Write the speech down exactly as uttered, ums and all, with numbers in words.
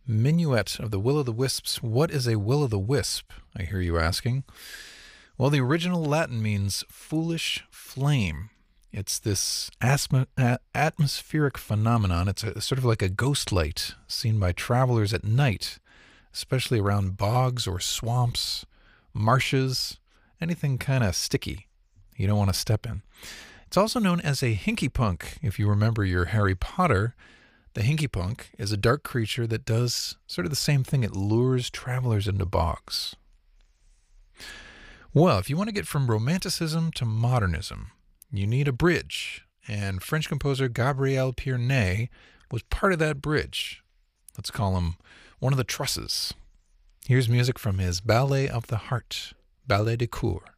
Minuet of the Will-o'-the-Wisps. What is a will-o'-the-wisp, I hear you asking? Well, the original Latin means foolish flame. It's this asthma, a- atmospheric phenomenon. It's a, sort of like a ghost light seen by travelers at night, especially around bogs or swamps, marshes, anything kind of sticky you don't want to step in. It's also known as a hinky punk. If you remember your Harry Potter, the hinky punk is a dark creature that does sort of the same thing. It lures travelers into bogs. Well, if you want to get from romanticism to modernism, you need a bridge, and French composer Gabriel Pierné was part of that bridge. Let's call him one of the trusses. Here's music from his Ballet of the Heart, Ballet de Cour.